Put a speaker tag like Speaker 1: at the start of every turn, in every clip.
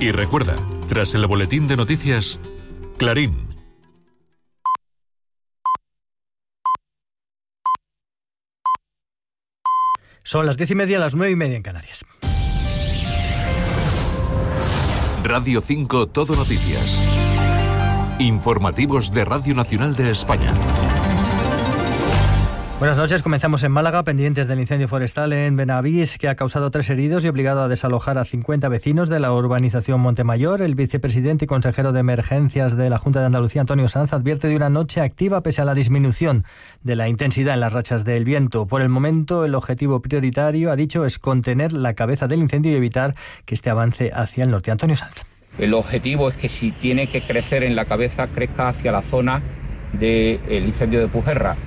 Speaker 1: Y recuerda, tras el boletín de noticias, Clarín.
Speaker 2: Son las 10:30, las 9:30 en Canarias.
Speaker 1: Radio 5 Todo Noticias. Informativos de Radio Nacional de España.
Speaker 2: Buenas noches, comenzamos en Málaga, pendientes del incendio forestal en Benavís, que ha causado 3 heridos y obligado a desalojar a 50 vecinos de la urbanización Montemayor. El vicepresidente y consejero de Emergencias de la Junta de Andalucía, Antonio Sanz, advierte de una noche activa pese a la disminución de la intensidad en las rachas del viento. Por el momento, el objetivo prioritario, ha dicho, es contener la cabeza del incendio y evitar que este avance hacia el norte. Antonio Sanz.
Speaker 3: El objetivo es que si tiene que crecer en la cabeza, crezca hacia la zona del incendio de Pujerra.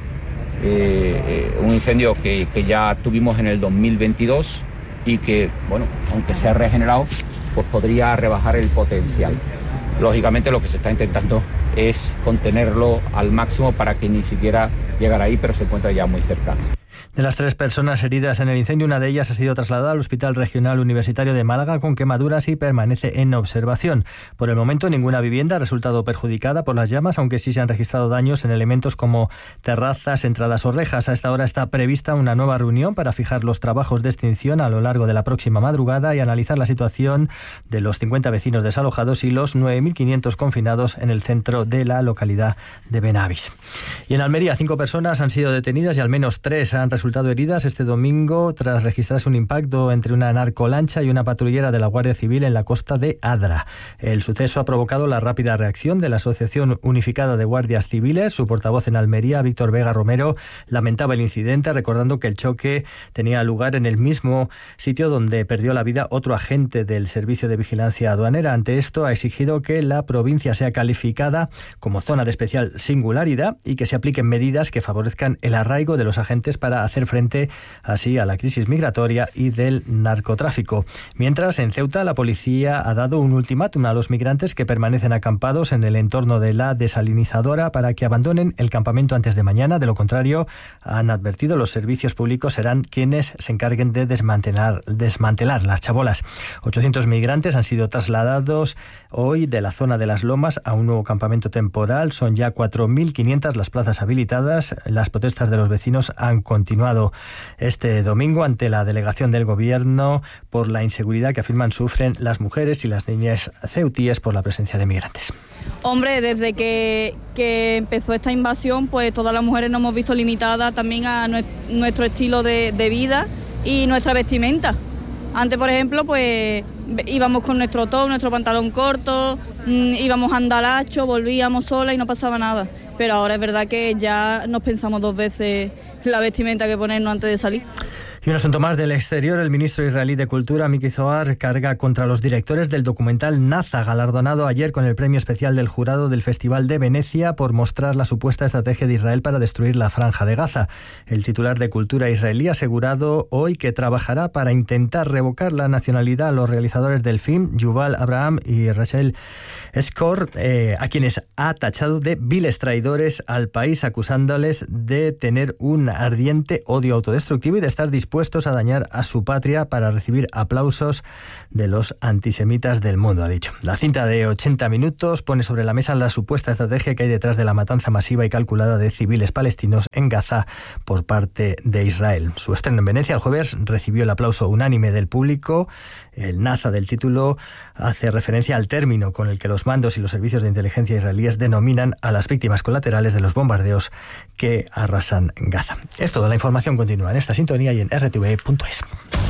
Speaker 3: Un incendio que ya tuvimos en el 2022 y que, bueno, aunque se ha regenerado, pues podría rebajar el potencial. Lógicamente lo que se está intentando es contenerlo al máximo para que ni siquiera llegara ahí, pero se encuentra ya muy cerca.
Speaker 2: De las 3 personas heridas en el incendio, una de ellas ha sido trasladada al Hospital Regional Universitario de Málaga con quemaduras y permanece en observación. Por el momento, ninguna vivienda ha resultado perjudicada por las llamas, aunque sí se han registrado daños en elementos como terrazas, entradas o rejas. A esta hora está prevista una nueva reunión para fijar los trabajos de extinción a lo largo de la próxima madrugada y analizar la situación de los 50 vecinos desalojados y los 9.500 confinados en el centro de la localidad de Benavís. Y en Almería, 5 personas han sido detenidas y al menos 3 han resultado heridas este domingo tras registrarse un impacto entre una narcolancha y una patrullera de la Guardia Civil en la costa de Adra. El suceso ha provocado la rápida reacción de la Asociación Unificada de Guardias Civiles. Su portavoz en Almería, Víctor Vega Romero, lamentaba el incidente, recordando que el choque tenía lugar en el mismo sitio donde perdió la vida otro agente del Servicio de Vigilancia Aduanera. Ante esto, ha exigido que la provincia sea calificada como zona de especial singularidad y que se apliquen medidas que favorezcan el arraigo de los agentes para hacer frente así a la crisis migratoria y del narcotráfico. Mientras, en Ceuta, la policía ha dado un ultimátum a los migrantes que permanecen acampados en el entorno de la desalinizadora para que abandonen el campamento antes de mañana. De lo contrario, han advertido, los servicios públicos serán quienes se encarguen de desmantelar las chabolas. 800 migrantes han sido trasladados hoy de la zona de las Lomas a un nuevo campamento temporal. Son ya 4.500 las plazas habilitadas. Las protestas de los vecinos han continuado este domingo ante la delegación del gobierno por la inseguridad que afirman sufren las mujeres y las niñas ceutíes por la presencia de migrantes.
Speaker 4: Hombre, desde que empezó esta invasión, pues todas las mujeres nos hemos visto limitadas también a nuestro estilo de vida y nuestra vestimenta. Antes, por ejemplo, pues íbamos con nuestro top, nuestro pantalón corto, íbamos andalacho, volvíamos solas y no pasaba nada. Pero ahora es verdad que ya nos pensamos 2 veces la vestimenta que ponernos antes de salir.
Speaker 2: Y un asunto más del exterior. El ministro israelí de Cultura, Miki Zohar, carga contra los directores del documental Naza, galardonado ayer con el premio especial del jurado del Festival de Venecia por mostrar la supuesta estrategia de Israel para destruir la Franja de Gaza. El titular de Cultura israelí ha asegurado hoy que trabajará para intentar revocar la nacionalidad a los realizadores del film, Yuval Abraham y Rachel Skor, a quienes ha tachado de viles traidores al país, acusándoles de tener un ardiente odio autodestructivo y de estar dispuestos a dañar a su patria para recibir aplausos de los antisemitas del mundo, ha dicho. La cinta de 80 minutos pone sobre la mesa la supuesta estrategia que hay detrás de la matanza masiva y calculada de civiles palestinos en Gaza por parte de Israel. Su estreno en Venecia el jueves recibió el aplauso unánime del público. El Naza del título hace referencia al término con el que los mandos y los servicios de inteligencia israelíes denominan a las víctimas colaterales de los bombardeos que arrasan Gaza. Es todo, la información continúa en esta sintonía y en rtve.es.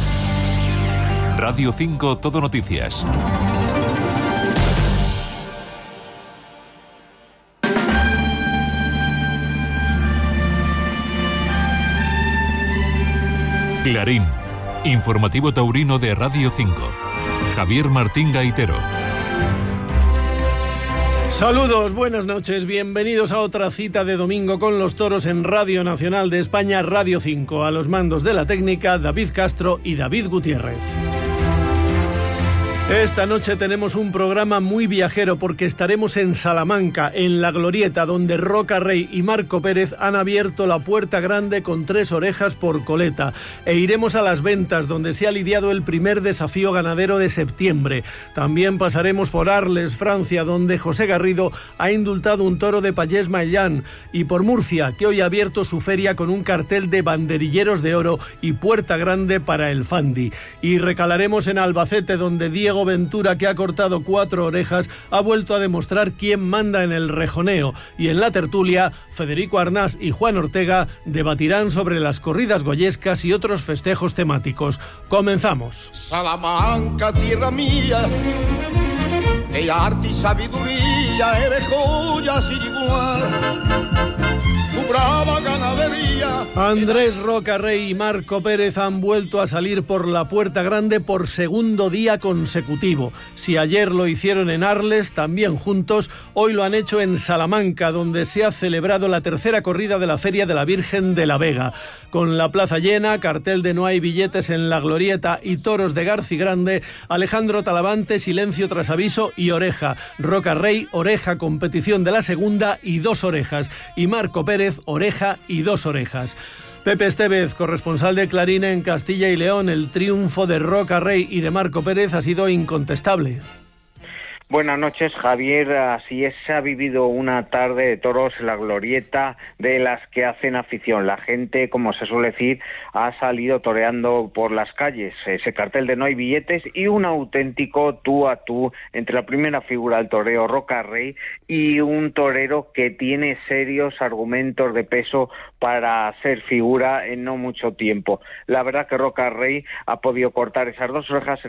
Speaker 1: Radio 5 Todo Noticias. Clarín, informativo taurino de Radio 5. Javier Martín Gaitero.
Speaker 5: Saludos, buenas noches, bienvenidos a otra cita de domingo con los toros en Radio Nacional de España, Radio 5. A los mandos de la técnica, David Castro y David Gutiérrez. Esta noche tenemos un programa muy viajero porque estaremos en Salamanca, en La Glorieta, donde Roca Rey y Marco Pérez han abierto la puerta grande con 3 orejas por coleta. E iremos a Las Ventas, donde se ha lidiado el primer desafío ganadero de septiembre. También pasaremos por Arles, Francia, donde José Garrido ha indultado un toro de Pallés Maillán. Y por Murcia, que hoy ha abierto su feria con un cartel de banderilleros de oro y puerta grande para el Fandi. Y recalaremos en Albacete, donde Diego Ventura, que ha cortado 4 orejas, ha vuelto a demostrar quién manda en el rejoneo. Y en la tertulia, Federico Arnás y Juan Ortega debatirán sobre las corridas goyescas y otros festejos temáticos. Comenzamos.
Speaker 6: Salamanca, tierra mía, de arte y sabiduría, eres joya sin igual. Brava ganadería.
Speaker 5: Andrés Roca Rey y Marco Pérez han vuelto a salir por la puerta grande por segundo día consecutivo. Si ayer lo hicieron en Arles, también juntos, hoy lo han hecho en Salamanca, donde se ha celebrado la tercera corrida de la Feria de la Virgen de la Vega. Con la plaza llena, cartel de no hay billetes en La Glorieta y toros de Garcigrande, Alejandro Talavante, silencio tras aviso y oreja. Roca Rey, oreja, competición de la segunda y 2 orejas. Y Marco Pérez, oreja y 2 orejas. Pepe Estevez, corresponsal de Clarín en Castilla y León, el triunfo de Roca Rey y de Marco Pérez ha sido incontestable.
Speaker 7: Buenas noches, Javier. Así es, se ha vivido una tarde de toros en La Glorieta de las que hacen afición. La gente, como se suele decir, ha salido toreando por las calles. Ese cartel de no hay billetes y un auténtico tú a tú entre la primera figura del toreo, Roca Rey, y un torero que tiene serios argumentos de peso para ser figura en no mucho tiempo. La verdad que Roca Rey ha podido cortar esas 2 orejas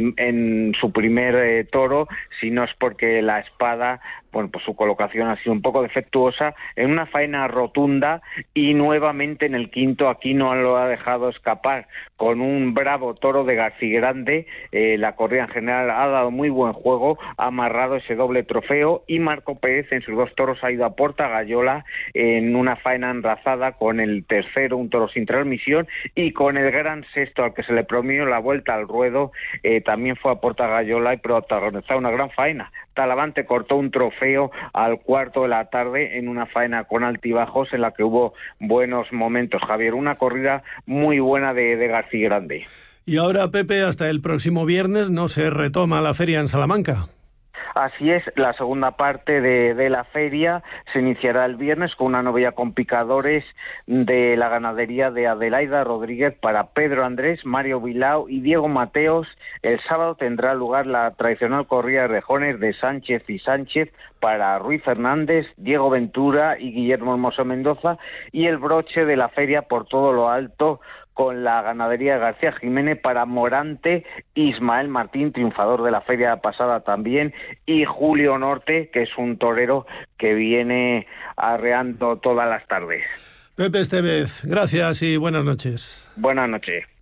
Speaker 7: en su primer toro, si no es porque la espada, bueno, pues su colocación ha sido un poco defectuosa, en una faena rotunda, y nuevamente en el quinto aquí no lo ha dejado escapar, con un bravo toro de Garcigrande. La corrida en general ha dado muy buen juego, ha amarrado ese doble trofeo, y Marco Pérez en sus 2 toros ha ido a Porta Gallola en una faena enrazada con el tercero, un toro sin transmisión, y con el gran sexto al que se le premió la vuelta al ruedo, también fue a Porta Gallola y protagonizó una gran faena. Talavante cortó un trofeo al cuarto de la tarde en una faena con altibajos en la que hubo buenos momentos, Javier. Una corrida muy buena de Garcigrande.
Speaker 5: Y ahora, Pepe, hasta el próximo viernes no se retoma la feria en Salamanca.
Speaker 7: Así es, la segunda parte de la feria se iniciará el viernes con una novilla con picadores de la ganadería de Adelaida Rodríguez para Pedro Andrés, Mario Bilao y Diego Mateos. El sábado tendrá lugar la tradicional corrida de rejones de Sánchez y Sánchez para Ruiz Fernández, Diego Ventura y Guillermo Hermoso Mendoza, y el broche de la feria por todo lo alto con la ganadería de García Jiménez para Morante, Ismael Martín, triunfador de la feria pasada también, y Julio Norte, que es un torero que viene arreando todas las tardes.
Speaker 5: Pepe Estevez, gracias y buenas noches.
Speaker 7: Buenas noches.